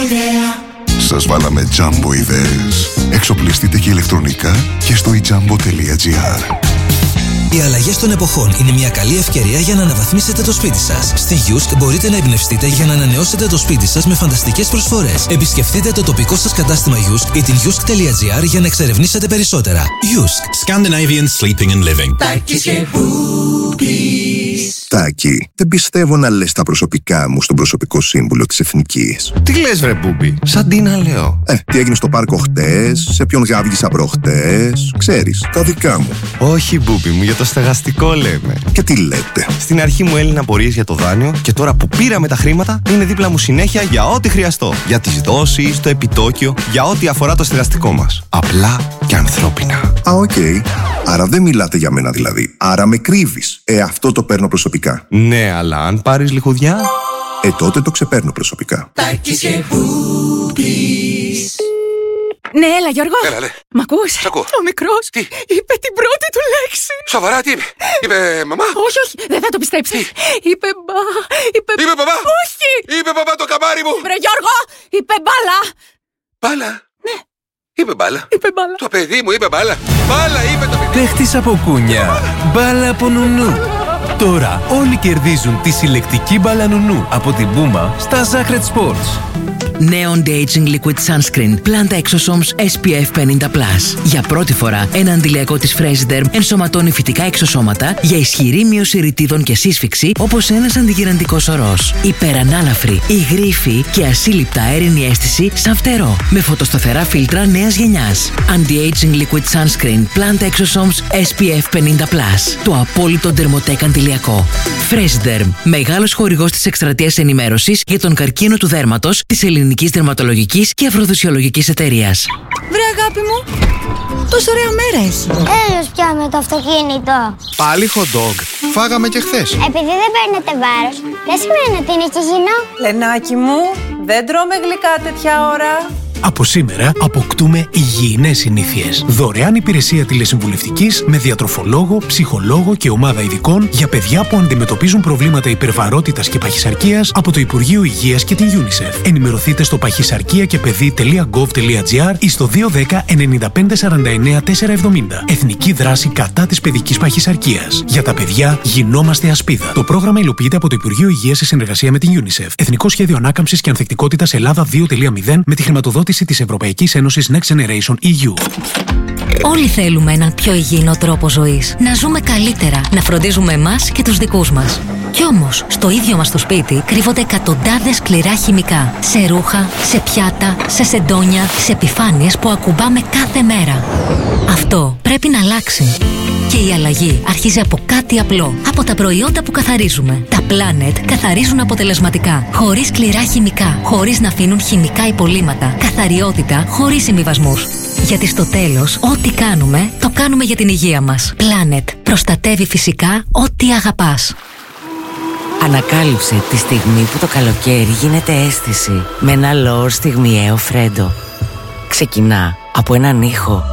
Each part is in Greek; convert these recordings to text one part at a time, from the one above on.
Σας βάλαμε Jumbo ιδέες. Εξοπλιστείτε και ηλεκτρονικά και στο ejumbo.gr. Οι αλλαγές των εποχών είναι μια καλή ευκαιρία για να αναβαθμίσετε το σπίτι σας. Στη Yusk μπορείτε να εμπνευστείτε για να ανανεώσετε το σπίτι σας με φανταστικές προσφορές. Επισκεφτείτε το τοπικό σας κατάστημα Yusk ή την yusk.gr για να εξερευνήσετε περισσότερα. Yusk. Scandinavian Sleeping and Living. Τάκης και Boobies. Τάκη, δεν πιστεύω να λες τα προσωπικά μου στον προσωπικό σύμβουλο της Εθνικής. Τι λες βρε Μπούμπι, σαν τι να λέω. Τι έγινε στο πάρκο χτες, σε ποιον γάβγισα προχτές, ξέρεις, τα δικά μου. Όχι Μπούμπι μου, για το στεγαστικό λέμε. Και τι λέτε? Στην αρχή μου έλυναν απορίες για το δάνειο και τώρα που πήραμε τα χρήματα είναι δίπλα μου συνέχεια για ό,τι χρειαστώ. Για τις δόσεις, το επιτόκιο, για ό,τι αφορά το στεγαστικό μας. Απλά και ανθρώπινα. Οκ. Άρα δεν μιλάτε για μένα δηλαδή. Άρα με κρύβεις. Αυτό το παίρνω προσωπικά. Ναι, αλλά αν πάρεις λιχουδιά... Τότε το ξεπαίρνω προσωπικά. Τάκης και Boobies. Ναι, έλα Γιώργο. Έλα, ναι. Μ' ακούς? Σ' ακούω. Ο μικρός Τι? είπε την πρώτη του λέξη. Σοβαρά, τι είπε? Είπε μαμά? Όχι, δεν θα το πιστέψεις. Είπε Είπε μπαμπά? Όχι. Είπε μπαμπά το καμάρι μου? Βρε Γιώργο, είπε μπάλα. Μπάλα? Ναι. Είπε μπάλα. Είπε μπάλα. Το παιδί μου είπε μπάλα. Μπάλα είπε το παιδί. Παίχτης από κούνια. Μπάλα από νουνού. Τώρα όλοι κερδίζουν τη συλλεκτική μπάλα νουνού από την Puma στα Sacred Sports. Νέο Anti-Aging Liquid Sunscreen Planta Exosomes SPF 50+. Για πρώτη φορά, ένα αντιλιακό της Fresiderm ενσωματώνει φυτικά εξωσώματα για ισχυρή μείωση ρητίδων και σύσφυξη, όπως ένας αντιγυραντικός ορός. Υπερανάλαφρη, υγρήφη και ασύλληπτα αέρινη αίσθηση σαν φτερό. Με φωτοσταθερά φίλτρα νέας γενιάς. Anti-Aging Liquid Sunscreen Planta Exosomes SPF 50+. Το απόλυτο ντερμοτέκ αντιλιακό. Fresiderm, μεγάλος χορηγός της εκστρατείας ενημέρωσης για τον καρκίνο του δέρματος της Ελληνικής Δερματολογικής και Αφροδισιολογικής Εταιρείας. Βρε αγάπη μου, τόσο ωραία μέρα έχει. Έλος πια με το αυτοκίνητο. Πάλι hot dog. Φάγαμε και χθες. Επειδή δεν παίρνετε βάρος, δεν σημαίνει ότι είναι και υγιεινό. Λενάκι μου, δεν τρώμε γλυκά τέτοια ώρα. Από σήμερα αποκτούμε υγιεινές συνήθειες. Δωρεάν υπηρεσία τηλεσυμβουλευτικής με διατροφολόγο, ψυχολόγο και ομάδα ειδικών για παιδιά που αντιμετωπίζουν προβλήματα υπερβαρότητας και παχυσαρκίας από το Υπουργείο Υγείας και την UNICEF. Ενημερωθείτε στο pachisarkiakepeди.gov.gr ή στο 210 95 49 470. Εθνική δράση κατά της παιδικής παχυσαρκίας. Για τα παιδιά γινόμαστε ασπίδα. Το πρόγραμμα υλοποιείται από το Υπουργείο Υγείας σε συνεργασία με την UNICEF. Εθνικό Σχέδιο Ανάκαμψης και Ανθεκτικότητας Ελλάδα 2.0 με τη χρηματοδότηση της Ευρωπαϊκής Ένωσης Next Generation EU. Όλοι θέλουμε έναν πιο υγιεινό τρόπο ζωής. Να ζούμε καλύτερα, να φροντίζουμε εμάς και τους δικούς μας. Κι όμως, στο ίδιο μας το σπίτι κρύβονται εκατοντάδες σκληρά χημικά. Σε ρούχα, σε πιάτα, σε σεντόνια, σε επιφάνειες που ακουμπάμε κάθε μέρα. Αυτό πρέπει να αλλάξει. Και η αλλαγή αρχίζει από κάτι απλό. Από τα προϊόντα που καθαρίζουμε. Τα Planet καθαρίζουν αποτελεσματικά. Χωρίς σκληρά χημικά. Χωρίς να αφήνουν χημικά υπολείμματα. Καθαριότητα χωρίς συμβιβασμούς. Γιατί στο τέλος, ό,τι κάνουμε, το κάνουμε για την υγεία μας. Planet. Προστατεύει φυσικά ό,τι αγαπάς. Ανακάλυψε τη στιγμή που το καλοκαίρι γίνεται αίσθηση με ένα L'Or στιγμιαίο φρέντο. Ξεκινά από έναν ήχο.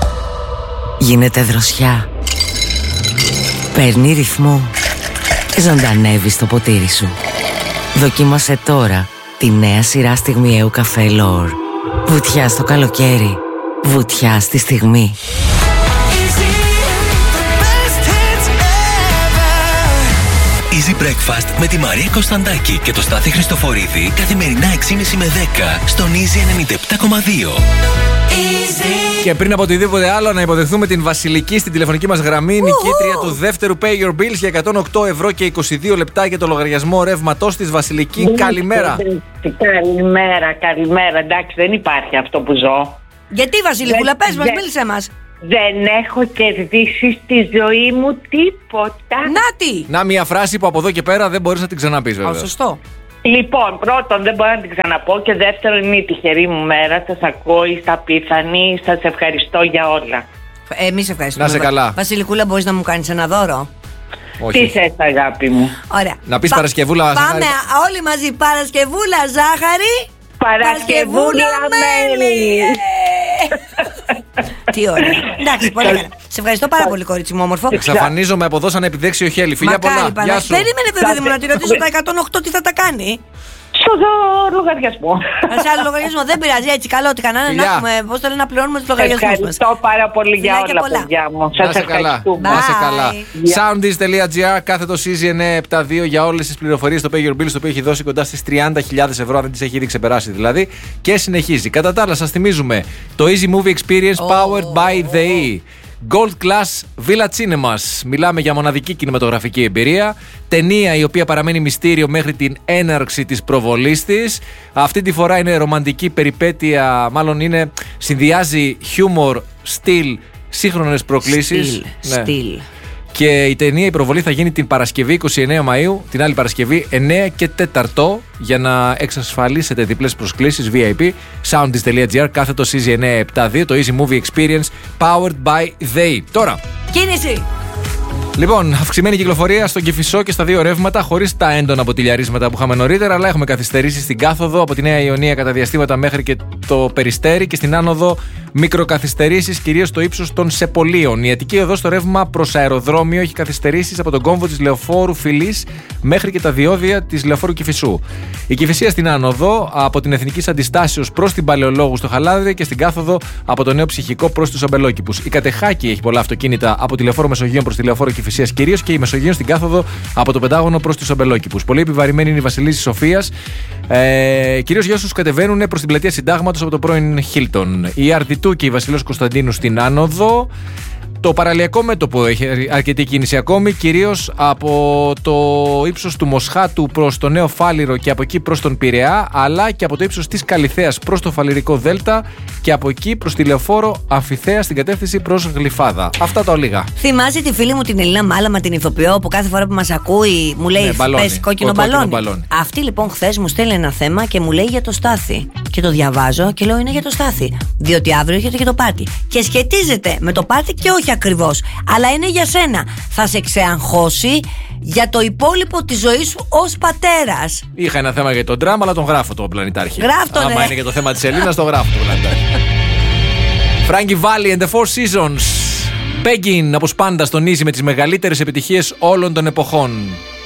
Γίνεται δροσιά. Παίρνει ρυθμό. Ζωντανεύει στο ποτήρι σου. Δοκίμασε τώρα τη νέα σειρά στιγμιαίου καφέ L'Or. Βουτιά στο καλοκαίρι. Βουτιά στη στιγμή. Easy Breakfast με τη Μαρία Κωνσταντάκη και το Στάθη Χριστοφορίδη καθημερινά 6.30 με 10 στον Easy 97.2. Και πριν από οτιδήποτε άλλο, να υποδεχθούμε την Βασιλική στην τηλεφωνική μας γραμμή, νικήτρια του δεύτερου Pay Your Bills για 108 ευρώ και 22 λεπτά για το λογαριασμό ρεύματός της. Βασιλική, καλημέρα. Καλημέρα. Εντάξει, δεν υπάρχει αυτό που ζω. Γιατί Βασιλικούλα, πες μας, μίλησέ μας. Δεν έχω κερδίσει στη ζωή μου τίποτα. Να μια φράση που από εδώ και πέρα δεν μπορείς να την ξαναπείς, βέβαια. Σωστό. Λοιπόν, πρώτον δεν μπορώ να την ξαναπώ και δεύτερον είναι η τυχερή μου μέρα. Σας ακούω, είστε απίθανοι, σας ευχαριστώ για όλα. Εμείς ευχαριστούμε. Να σε καλά. Βασιλικούλα, μπορείς να μου κάνεις ένα δώρο? Όχι. Τι θες αγάπη μου? Ωραία. Να πεις Παρασκευούλα Πάμε ζάχαρη. όλοι μαζί, Παρασκευούλα ζάχαρη. Παρασκευούλα μέλι. Τι ωραία. Εντάξει, πολύ καλά. Σε ευχαριστώ πάρα πολύ, κορίτσι μου όμορφο. Εξαφανίζομαι από εδώ σαν επιδέξιο χέλι. Φιλιά πολλά. Γεια σου. Περίμενε, παιδί μου, να τη ρωτήσω τα 108 τι θα τα κάνει. Σου λογαριασμό. Σε άλλο λογαριασμό. Δεν πειράζει, έτσι καλό ότι κανένα να έχουμε. Πώς το λένε, να πληρώνουμε τους λογαριασμούς μας. Ευχαριστώ πάρα πολύ για όλα, παιδιά μου. Σας ευχαριστούμε. Να είσαι καλά. Soundis.gr, κάθετο CZ972 για όλες τις πληροφορίες στο Pay Your Bills, το οποίο έχει δώσει κοντά στις 30.000 ευρώ, αν δεν τις έχει ήδη ξεπεράσει δηλαδή. Και συνεχίζει. Κατά τα άλλα, σας θυμίζουμε το Easy Movie Experience powered by The E. Gold Class Villa Cinemas. Μιλάμε για μοναδική κινηματογραφική εμπειρία. Ταινία η οποία παραμένει μυστήριο μέχρι την έναρξη της προβολής της. Αυτή τη φορά είναι ρομαντική περιπέτεια, μάλλον συνδυάζει χιούμορ, στυλ, σύγχρονες προκλήσεις. Στυλ. Και η ταινία, η προβολή θα γίνει την Παρασκευή 29 Μαΐου, την άλλη Παρασκευή 9 και 4, για να εξασφαλίσετε διπλές προσκλήσεις VIP. Soundis.gr, κάθετο CZ972, το Easy Movie Experience powered by They. Τώρα, κίνηση! Λοιπόν, αυξημένη κυκλοφορία στον Κηφισό και στα δύο ρεύματα, χωρίς τα έντονα ποτηλιαρίσματα που είχαμε νωρίτερα, αλλά έχουμε καθυστερήσει στην κάθοδο από τη Νέα Ιωνία κατά διαστήματα μέχρι και το Περιστέρι, και στην άνοδο μικροκαθυστερήσεις, κυρίως στο ύψος των Σεπολίων. Η Αττική οδός στο ρεύμα προς αεροδρόμιο έχει καθυστερήσεις από τον κόμβο της Λεωφόρου Φιλής μέχρι και τα διόδια της Λεωφόρου Κηφισού. Η Κηφισία στην άνοδο από την Εθνικής Αντιστάσεως προς την Παλαιολόγου στο Χαλάδι και στην κάθοδο από το Νέο Ψυχικό προς τους Αμπελόκηπους. Η Κατεχάκη έχει πολλά αυτοκίνητα από τη Λεωφόρο Μεσογείων προς τη Λεωφόρο Κηφισίας κυρίως, και η Μεσογείων στην κάθοδο από το Πεντάγωνο προς τους Αμπελόκηπους. Πολύ επιβαρημένη είναι η Βασιλίσσης Σοφίας, κυρίως για όσους κατεβαίνουν προς την πλατεία Συντάγματος από το πρώην Χίλτον. Η Αρδιτού και η Βασιλός Κωνσταντίνου στην άνοδο. Το παραλιακό μέτωπο έχει αρκετή κίνηση ακόμη, κυρίως από το ύψος του Μοσχάτου προς το Νέο Φάληρο και από εκεί προς τον Πειραιά, αλλά και από το ύψος της Καλιθέας προς το Φαληρικό Δέλτα και από εκεί προς τη Λεωφόρο Αμφιθέα στην κατεύθυνση προς Γλυφάδα. Αυτά τα ολίγα. Θυμάσαι τη φίλη μου την Ελίνα Μάλαμα, την ηθοποιό, που κάθε φορά που μας ακούει μου λέει πες κόκκινο μπαλόνι. Αυτή λοιπόν χθες μου στέλνει ένα θέμα και μου λέει για το Στάθη. Και το διαβάζω και λέω είναι για το Στάθη. Διότι αύριο έχετε και το πάρτι. Και σχετίζεται με το πάρτι και όχι ακριβώς. Αλλά είναι για σένα. Θα σε ξεαγχώσει για το υπόλοιπο της ζωής σου ως πατέρας. Είχα ένα θέμα για τον ντράμα, αλλά τον γράφω το πλανητάρχη. Γράφτο, άμα είναι για το θέμα της Ελίνας, το γράφω το πλανητάρχη. Frankie Valli and the Four Seasons. Begging, όπως πάντα, στονίζει με τις μεγαλύτερες επιτυχίες όλων των εποχών.